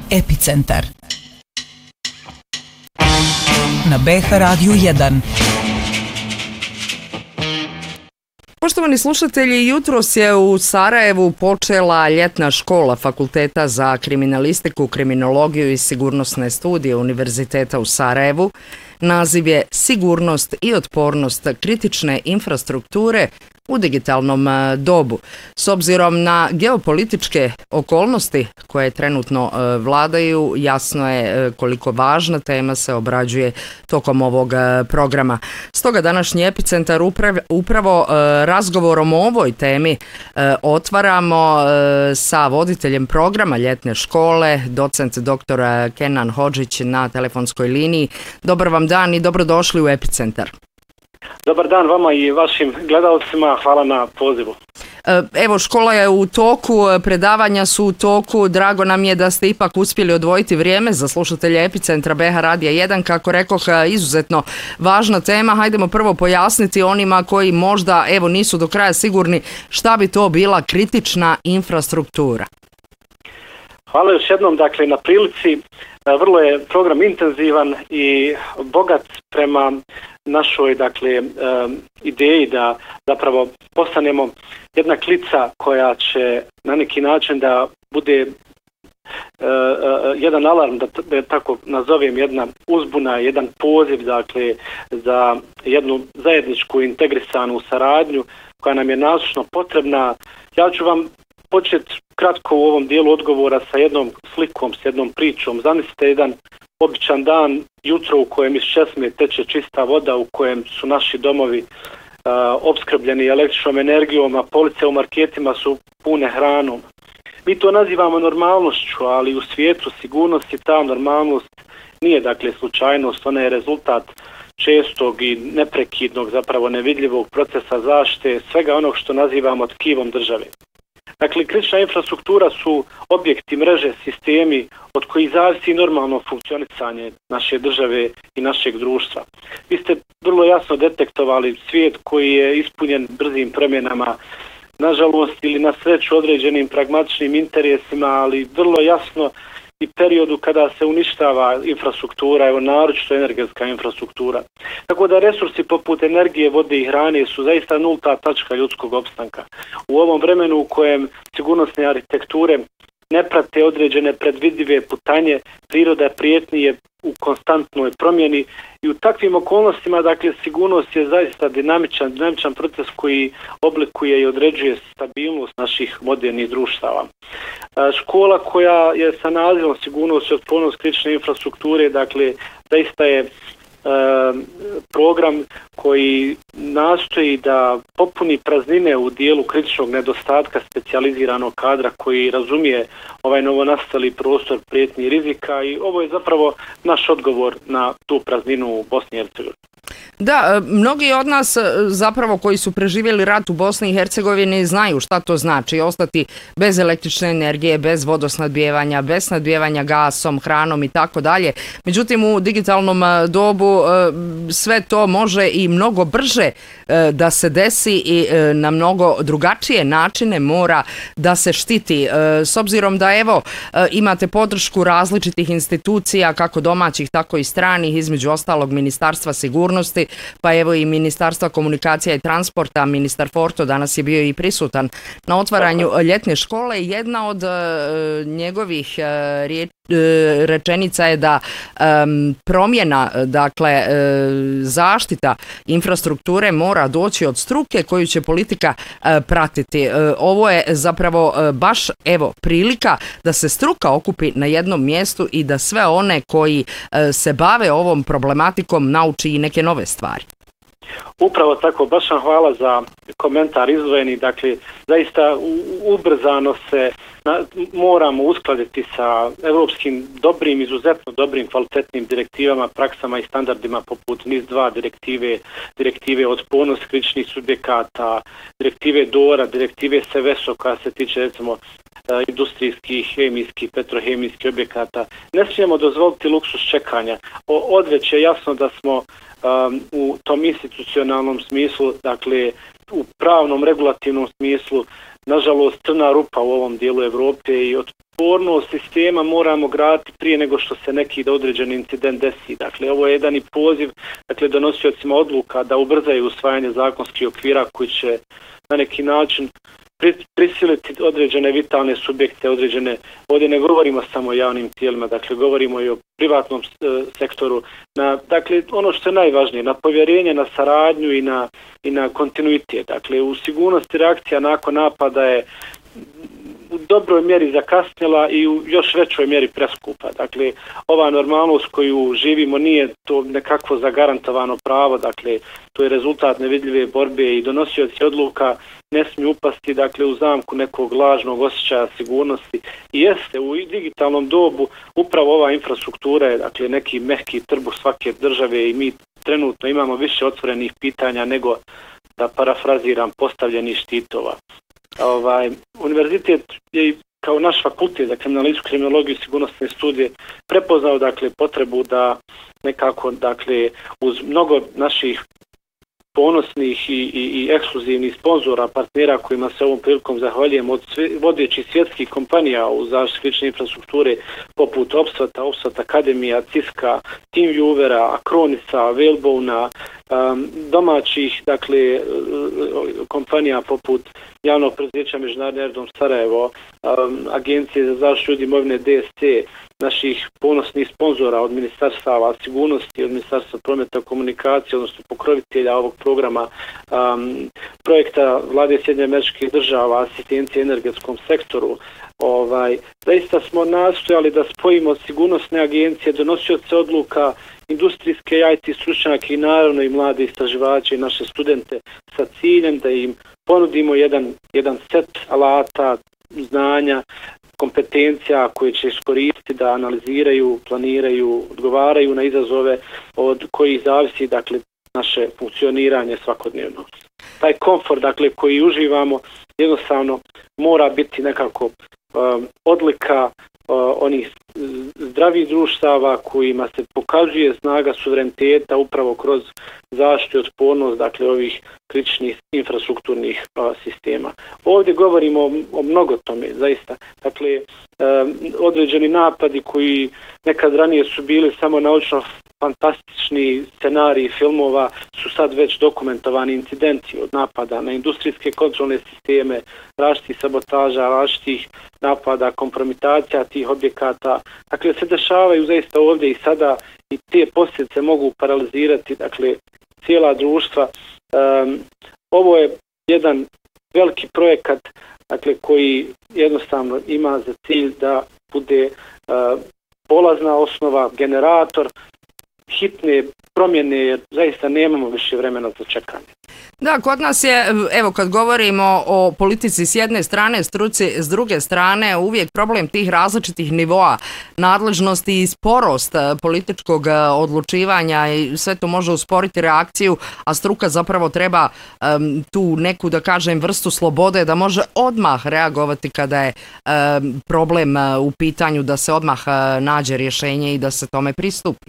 Epicentar na BH Radiju 1. Poštovani slušatelji, jutros je u Sarajevu počela ljetna škola Fakulteta za kriminalistiku, kriminologiju i sigurnosne studije Univerziteta u Sarajevu. Naziv je Sigurnost i otpornost kritične infrastrukture u digitalnom dobu. S obzirom na geopolitičke okolnosti koje trenutno vladaju, jasno je koliko važna tema se obrađuje tokom ovog programa. Stoga današnji Epicentar upravo razgovorom o ovoj temi otvaramo sa voditeljem programa ljetne škole, docent dr. Kenan Hodžić na telefonskoj liniji. Dobar vam dan i dobrodošli u Epicentar. Dobar dan vama i vašim gledalcima, hvala na pozivu. Evo, škola je u toku, predavanja su u toku, drago nam je da ste ipak uspjeli odvojiti vrijeme za slušatelje Epicentra BH Radija 1, kako rekoh, izuzetno važna tema. Hajdemo prvo pojasniti onima koji možda nisu do kraja sigurni šta bi to bila kritična infrastruktura. Hvala još jednom na prilici. Vrlo je program intenzivan i bogat prema našoj ideji da zapravo postanemo jedna klica koja će na neki način da bude jedan alarm, da tako nazovem, jedna uzbuna, jedan poziv za jednu zajedničku integrisanu saradnju koja nam je nasušno potrebna. Ja ću vam početi kratko u ovom dijelu odgovora sa jednom slikom, s jednom pričom. Zamislite jedan običan dan, jutro u kojem iz česme teče čista voda, u kojem su naši domovi opskrbljeni električnom energijom, a police u marketima su pune hranom. Mi to nazivamo normalnošću, ali u svijetu sigurnosti ta normalnost nije slučajnost, ona je rezultat čestog i neprekidnog, zapravo nevidljivog procesa zaštite, svega onog što nazivamo tkivom države. Kritična infrastruktura su objekti, mreže, sistemi od kojih zavisi normalno funkcionisanje naše države i našeg društva. Vi ste vrlo jasno detektovali svijet koji je ispunjen brzim promjenama, nažalost ili na sreću određenim pragmatičnim interesima, ali vrlo jasno i periodu kada se uništava infrastruktura, naročito energetska infrastruktura. Tako da resursi poput energije, vode i hrane su zaista nulta tačka ljudskog opstanka. U ovom vremenu u kojem sigurnosne arhitekture ne prate određene predvidive putanje, priroda prijetnji je u konstantnoj promjeni i u takvim okolnostima, sigurnost je zaista dinamičan proces koji oblikuje i određuje stabilnost naših modernih društava. Škola koja je sa nazivom Sigurnost i otpornost kritične infrastrukture, zaista je program koji nastoji da popuni praznine u dijelu kritičnog nedostatka specijaliziranog kadra koji razumije ovaj novonastali prostor prijetnji i rizika, i ovo je zapravo naš odgovor na tu prazninu u Bosni i Hercegovini. Da, mnogi od nas zapravo koji su preživjeli rat u Bosni i Hercegovini znaju šta to znači ostati bez električne energije, bez vodosnadbijevanja, bez snadbijevanja gasom, hranom i tako dalje. Međutim, u digitalnom dobu sve to može i mnogo brže da se desi i na mnogo drugačije načine mora da se štiti. S obzirom da imate podršku različitih institucija, kako domaćih tako i stranih, između ostalog Ministarstva sigurnosti, pa i Ministarstva komunikacija i transporta, ministar Forto danas je bio i prisutan na otvaranju ljetne škole. Jedna od njegovih rečenica je da promjena, zaštita infrastrukture mora doći od struke koju će politika pratiti. Ovo je zapravo baš prilika da se struka okupi na jednom mjestu i da sve one koji se bave ovom problematikom nauči i neke nove stvari. Upravo tako, baš vam hvala za komentar izdvojeni. Zaista ubrzano se moramo uskladiti sa europskim dobrim, izuzetno dobrim, kvalitetnim direktivama, praksama i standardima poput NIS-2 direktive otpornost kritičnih subjekata, direktive DORA, direktive SEVESO koja se tiče recimo industrijskih, hemijskih, petrohemijskih objekata. Ne smijemo dozvoliti luksus čekanja. Odveć je jasno da smo u tom institucionalnom smislu, u pravnom regulativnom smislu, nažalost crna rupa u ovom dijelu Europe i od otpornost sistema moramo graditi prije nego što se neki određeni incident desi. Dakle, ovo je jedan i poziv, dakle, donosiocima odluka da ubrzaju usvajanje zakonskih okvira koji će na neki način prisiliti određene vitalne subjekte, ovdje ne govorimo samo o javnim tijelima, dakle govorimo i o privatnom sektoru, dakle ono što je najvažnije, na povjerenje, na saradnju i na kontinuitet. Dakle, u sigurnosti reakcija nakon napada je u dobroj mjeri zakasnjela i u još većoj mjeri preskupa. Dakle, ova normalnost koju živimo nije to nekakvo zagarantovano pravo, dakle, to je rezultat nevidljive borbe i donosioci odluka ne smiju upasti, dakle, u zamku nekog lažnog osjećaja sigurnosti. I jeste, u digitalnom dobu upravo ova infrastruktura je, dakle, neki mehki trbuh svake države i mi trenutno imamo više otvorenih pitanja nego, da parafraziram, postavljenih štitova. Univerzitet je kao naš fakultet za kriminalistiku, kriminologiju i sigurnosne studije prepoznao, dakle, potrebu da nekako, dakle, uz mnogo naših ponosnih i ekskluzivnih sponzora, partnera kojima se ovom prilikom zahvaljujem, od vodećih svjetskih kompanija u zaštiti kritične infrastrukture poput Opsat Akademija, Ciska, TeamViewera, Acronisa, Whalebone, domaćih, dakle, kompanija poput javnog preduzeća Međunarodni aerodrom Sarajevo, Agencije za zaštitu ljudi imovine DSC, naših ponosnih sponzora od Ministarstva sigurnosti, od Ministarstva prometa i komunikacije, odnosno pokrovitelja ovog programa, projekta Vlade Sjedinjenih Američkih Država, asistencije energetskom sektoru. Zaista smo nastojali da spojimo sigurnosne agencije, donosioce odluka, industrijske IT stručnjake i naravno i mlade istraživače i naše studente sa ciljem da im ponudimo jedan set alata, znanja, kompetencija koje će iskoristiti da analiziraju, planiraju, odgovaraju na izazove od kojih zavisi, dakle, naše funkcioniranje svakodnevno. Taj komfort, dakle, koji uživamo, jednostavno mora biti nekako odlika onih zdravih društava kojima se pokazuje snaga suvereniteta upravo kroz zaštitu i otpornost, dakle, ovih kritičnih infrastrukturnih sistema. Ovdje govorimo o mnogo tome, zaista. Dakle, određeni napadi koji nekad ranije su bili samo naučno fantastični scenariji filmova su sad već dokumentovani incidenti od napada na industrijske kontrolne sisteme, različitih sabotaža, različitih napada, kompromitacija tih objekata. Dakle, se dešavaju zaista ovdje i sada i te posljedice mogu paralizirati, dakle, cijela društva. Ovo je jedan veliki projekat, dakle, koji jednostavno ima za cilj da bude polazna osnova, generator hitne promjene, jer zaista nemamo više vremena za čekanje. Da, kod nas je, evo, kad govorimo o politici s jedne strane, struci s druge strane, uvijek problem tih različitih nivoa nadležnosti i sporost političkog odlučivanja i sve to može usporiti reakciju, a struka zapravo treba tu neku, da kažem, vrstu slobode da može odmah reagovati kada je problem u pitanju, da se odmah nađe rješenje i da se tome pristupi.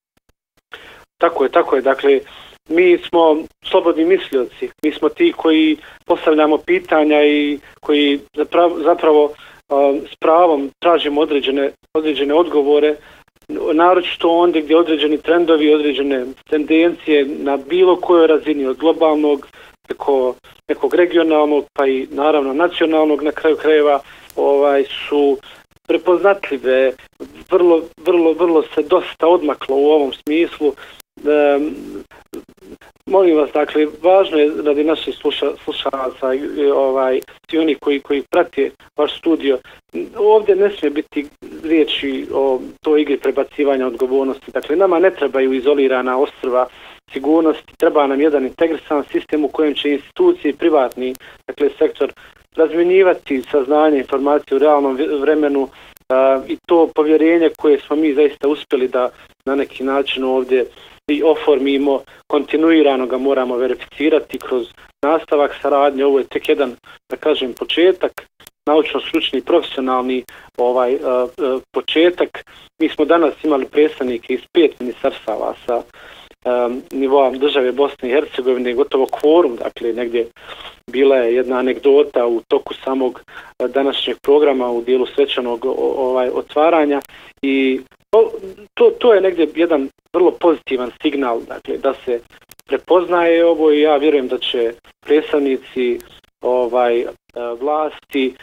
Tako je. Dakle, mi smo slobodni mislioci, mi smo ti koji postavljamo pitanja i koji zapravo s pravom tražimo određene odgovore, naročito ondje gdje određeni trendovi, određene tendencije na bilo kojoj razini, od globalnog, nekog regionalnog, pa i naravno nacionalnog na kraju krajeva, su prepoznatljive, vrlo se dosta odmaklo u ovom smislu. Molim vas, dakle, važno je radi naših slušalaca i oni koji prate vaš studio, ovdje ne smije biti riječi o toj igri prebacivanja odgovornosti. Dakle, nama ne trebaju izolirana ostrva sigurnosti, treba nam jedan integrisan sistem u kojem će institucije i privatni, dakle, sektor razmjenjivati saznanje, informacije u realnom vremenu i to povjerenje koje smo mi zaista uspjeli da na neki način ovdje i oformimo, kontinuirano ga moramo verificirati kroz nastavak saradnje. Ovo je tek jedan, da kažem, početak, naučno-stručni, profesionalni početak. Mi smo danas imali predstavnike iz 5 ministarstava sa nivoa države Bosne i Hercegovine gotovo kvorum, dakle negdje bila je jedna anegdota u toku samog današnjeg programa u dijelu svečanog otvaranja i to je negdje jedan vrlo pozitivan signal, dakle da se prepoznaje ovo i ja vjerujem da će predstavnici vlasti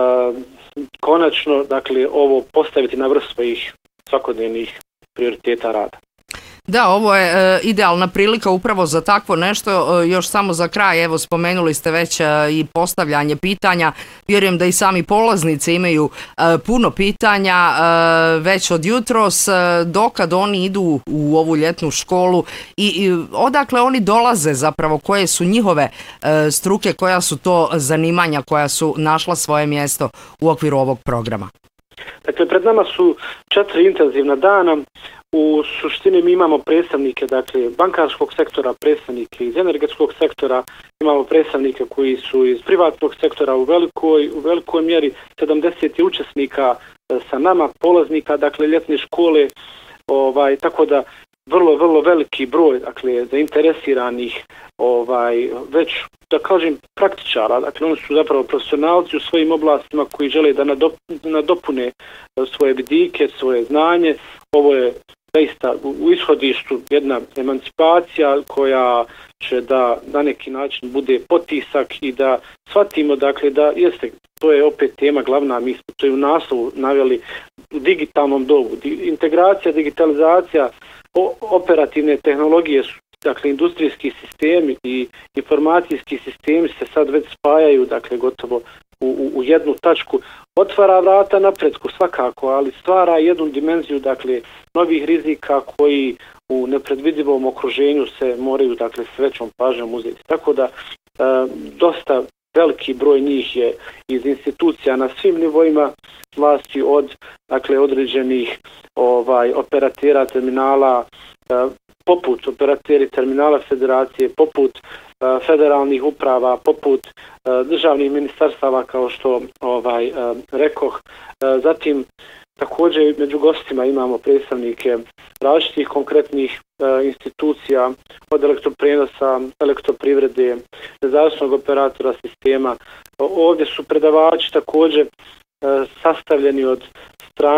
konačno dakle ovo postaviti na vrh svojih svakodnevnih prioriteta rada. Da, ovo je idealna prilika upravo za takvo nešto. Još samo za kraj, evo spomenuli ste već i postavljanje pitanja. Vjerujem da i sami polaznici imaju puno pitanja već od jutros. Dokad oni idu u ovu ljetnu školu i odakle oni dolaze zapravo, koje su njihove struke, koja su to zanimanja koja su našla svoje mjesto u okviru ovog programa? Dakle, pred nama su 4 intenzivna dana. U suštini mi imamo predstavnike dakle, bankarskog sektora, predstavnike iz energetskog sektora, imamo predstavnike koji su iz privatnog sektora u velikoj mjeri, 70 učesnika sa nama, polaznika, dakle ljetne škole, tako da vrlo veliki broj dakle, zainteresiranih već da kažem praktičara, dakle oni su zapravo profesionalci u svojim oblastima koji žele da nadopune svoje vidike, svoje znanje. Ovo je zaista u ishodištu jedna emancipacija koja će da na neki način bude potisak i da shvatimo dakle da jeste, to je opet tema glavna, mi smo to i u naslovu naveli u digitalnom dobu. Integracija, digitalizacija, operativne tehnologije su dakle industrijski sistemi i informacijski sistemi se sad već spajaju dakle gotovo u jednu tačku, otvara vrata napretku svakako, ali stvara jednu dimenziju dakle novih rizika koji u nepredvidivom okruženju se moraju dakle s većom pažnjom uzeti. Tako da dosta veliki broj njih je iz institucija na svim nivoima vlasti od dakle određenih operatera terminala, poput operateri terminala federacije, poput federalnih uprava, poput državnih ministarstava kao što rekoh. Zatim također među gostima imamo predstavnike različitih konkretnih institucija od elektroprenosa, elektroprivrede, nezavisnog operatora sistema. Ovdje su predavači također sastavljeni od strane